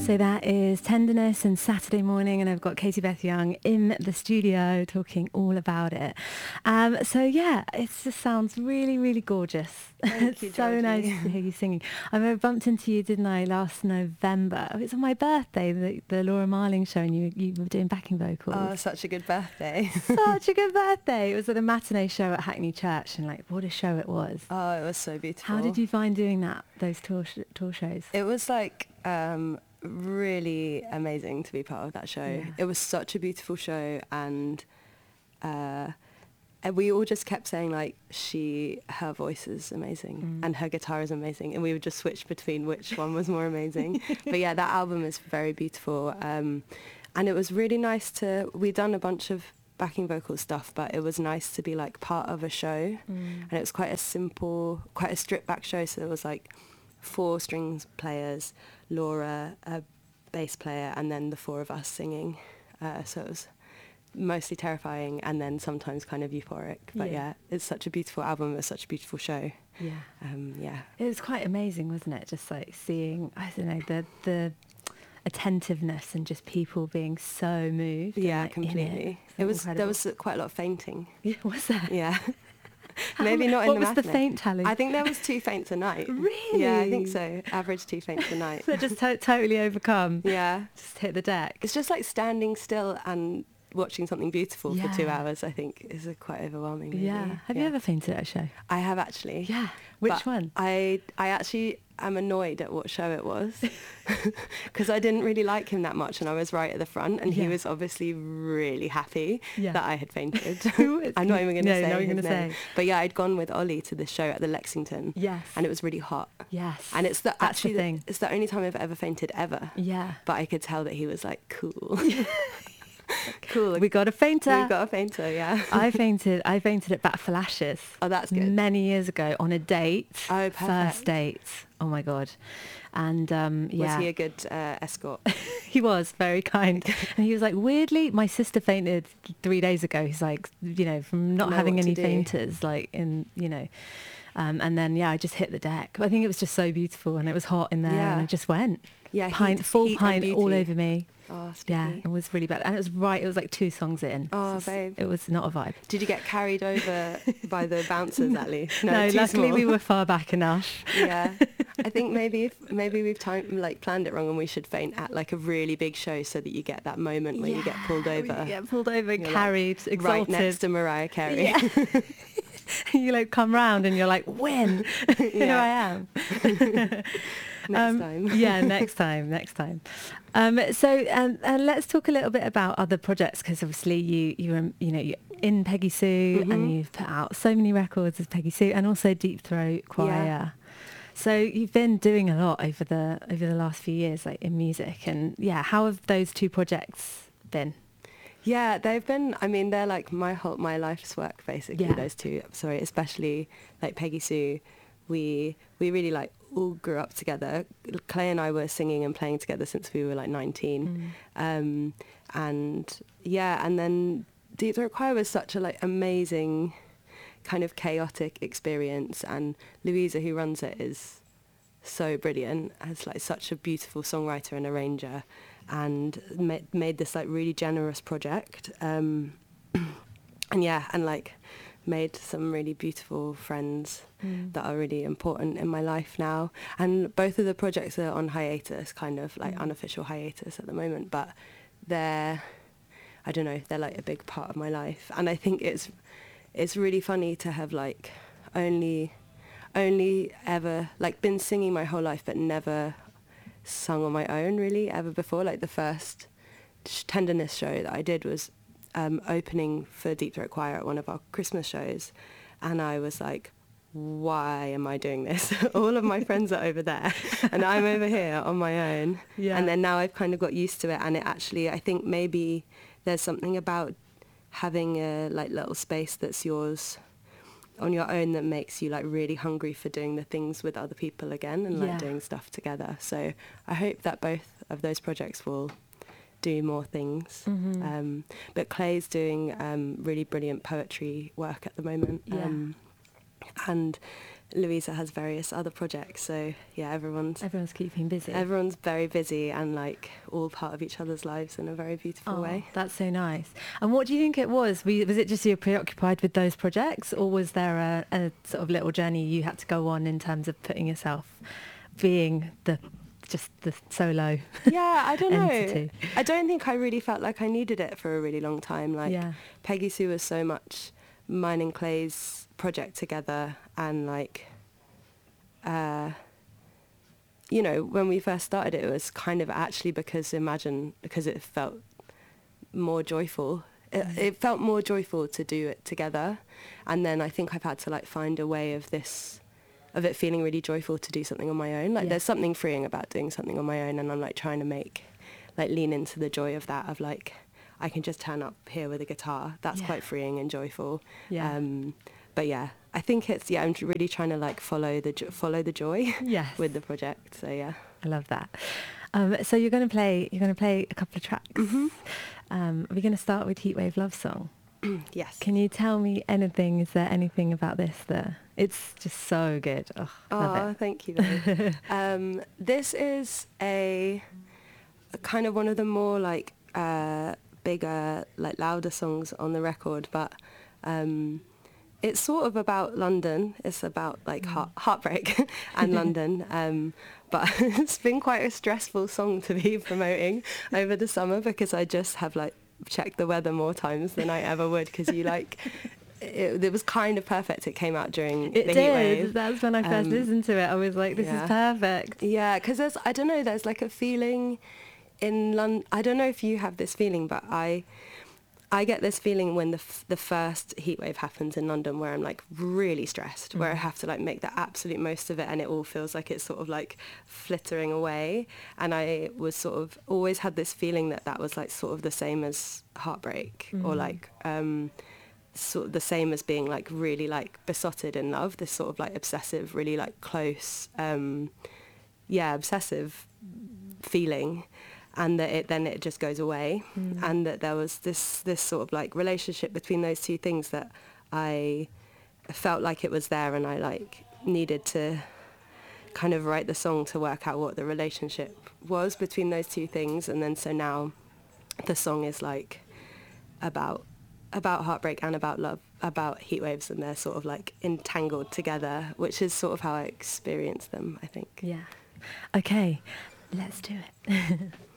So that is Tenderness and Saturday Morning, and I've got Katie Beth Young in the studio talking all about it. So yeah, it just sounds really, really gorgeous. Thank you, It's so Georgie. nice to hear you singing. I bumped into you, didn't I, last November? It was on my birthday, the Laura Marling show, and you were doing backing vocals. Oh, such a good birthday. Such a good birthday. It was at a matinee show at Hackney Church, and like, what a show it was. Oh, it was so beautiful. How did you find doing those tour shows? It was like really amazing to be part of that show. Yeah. It was such a beautiful show, and we all just kept saying like her voice is amazing and her guitar is amazing, and we would just switch between which one was more amazing. But yeah, that album is very beautiful, and it was really nice we'd done a bunch of backing vocal stuff, but it was nice to be like part of a show, and it was quite a stripped back show. So there was like 4 strings players, Laura, a bass player, and then the 4 of us singing. So it was mostly terrifying and then sometimes kind of euphoric. But yeah, it's such a beautiful album. It's such a beautiful show. Yeah. It was quite amazing, wasn't it? Just like seeing, I don't know, the attentiveness and just people being so moved. Yeah, like, completely. There was quite a lot of fainting. Yeah, was there? Yeah. Maybe not in what the was matinee. the faint tally? I think there was 2 faints a night. Really? Yeah, I think so. Average 2 faints a night. So just totally overcome. Yeah. Just hit the deck. It's just like standing still and watching something beautiful for 2 Yeah. hours, I think, is quite overwhelming. Maybe. Yeah. Have you ever fainted at a show? I have actually. Yeah. Which But one? I actually am annoyed at what show it was because I didn't really like him that much, and I was right at the front, and he Yeah. was obviously really happy that I had fainted. Who is I'm not even going to say not his even gonna name. say. But yeah, I'd gone with Ollie to the show at the Lexington. Yes. And it was really hot. Yes. And it's That's the thing. it's the only time I've ever fainted ever. Yeah. But I could tell that he was like, cool. Cool. We got a fainter. We've got a fainter, yeah. I fainted at Bat for Lashes. Oh, that's good. Many years ago on a date. Oh, perfect. First date. Oh my God. And yeah. Was he a good escort? He was very kind. And he was like, weirdly, my sister fainted 3 days ago. He's like, from not Know having what to any do. fainters, like and then, I just hit the deck. I think it was just so beautiful, and it was hot in there, and I just went. Yeah, Full heat and pint all beauty. over me. Oh, Yeah, sticky. it was really bad. And it was like 2 songs in. Oh, It's just- babe. It was not a vibe. Did you get carried over by the bouncers, at least? No, too luckily small. we were far back enough. Yeah, I think maybe we've planned it wrong, and we should faint at like a really big show so that you get that moment where you get pulled over. You get pulled over, You're, like, carried, exalted. right next to Mariah Carey. Yeah. You like come round and you're like, when? Here I am. Next time. Yeah, next time. So let's talk a little bit about other projects, because obviously you're in Peggy Sue, and you've put out so many records as Peggy Sue, and also Deep Throat Choir. Yeah. So you've been doing a lot over the last few years, like in music, and how have those 2 projects been? Yeah, they've been, they're like my life's work, basically, Yeah. those 2. Sorry, especially like Peggy Sue. We really like all grew up together. Clay and I were singing and playing together since we were like 19. And then Deep Throat Choir was such a like amazing kind of chaotic experience, and Louisa, who runs it, is so brilliant, as like such a beautiful songwriter and arranger, and made this like really generous project, and like made some really beautiful friends that are really important in my life now. And both of the projects are on hiatus, kind of like unofficial hiatus at the moment, but they're like a big part of my life. And I think it's really funny to have like only ever like been singing my whole life, but never sung on my own really ever before. Like the first Tenderness show that I did was opening for Deep Throat Choir at one of our Christmas shows, and I was like, why am I doing this? All of my friends are over there and I'm over here on my own. Yeah. And then now I've kind of got used to it, and it actually, I think maybe there's something about having a like little space that's yours on your own that makes you like really hungry for doing the things with other people again, and like doing stuff together. So I hope that both of those projects will do more things. But Clay's doing really brilliant poetry work at the moment. And Louisa has various other projects. So yeah, Everyone's keeping busy. everyone's very busy and like all part of each other's lives in a very beautiful way. That's so nice. And what do you think it was? Was it just you were preoccupied with those projects, or was there a sort of little journey you had to go on in terms of putting yourself, being just the solo Yeah, I don't know. entity? I don't think I really felt like I needed it for a really long time. Like Yeah. Peggy Sue was so much mine and Clay's project together, and like you know, when we first started it was kind of actually because it felt more joyful. It felt more joyful to do it together, and then I think I've had to like find a way of it feeling really joyful to do something on my own. Like there's something freeing about doing something on my own, and I'm like trying to lean into the joy of that, of like I can just turn up here with a guitar. That's quite freeing and joyful. Yeah. But yeah, I think I'm really trying to like follow the joy Yes. with the project. So yeah. I love that. So you're going to play a couple of tracks. Mm-hmm. We're going to start with Heatwave Love Song. Yes. Can you tell me anything? Is there anything about this that it's just so good? Oh, love it. Thank you. Babe. This is a kind of one of the more like bigger, like louder songs on the record, but it's sort of about London. It's about like heartbreak and London. But it's been quite a stressful song to be promoting over the summer because I just have like checked the weather more times than I ever would, because you like it was kind of perfect. It came out during the heat wave. That's when I first listened to it. I was like, this is perfect. Yeah, because there's like a feeling in London. I don't know if you have this feeling, but I get this feeling when the first heat wave happens in London, where I'm like really stressed, where I have to like make the absolute most of it, and it all feels like it's sort of like flittering away. And I was sort of always had this feeling that was like sort of the same as heartbreak, or like sort of the same as being like really like besotted in love, this sort of like obsessive, really like close, obsessive feeling. And that it just goes away, and that there was this sort of like relationship between those two things that I felt like it was there, and I like needed to kind of write the song to work out what the relationship was between those two things. And then so now the song is like about heartbreak and about love, about heat waves, and they're sort of like entangled together, which is sort of how I experience them, I think. Yeah. Okay, let's do it.